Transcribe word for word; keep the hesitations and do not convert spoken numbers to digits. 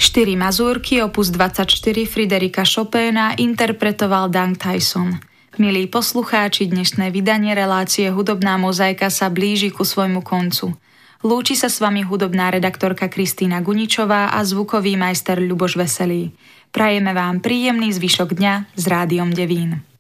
Štyri mazúrky opus dvadsaťštyri Friderika Chopina interpretoval Dan Tyson. Milí poslucháči, dnešné vydanie relácie Hudobná mozaika sa blíži ku svojmu koncu. Lúči sa s vami hudobná redaktorka Kristína Guničová a zvukový majster Ľuboš Veselý. Prajeme vám príjemný zvyšok dňa s Rádiom Devín.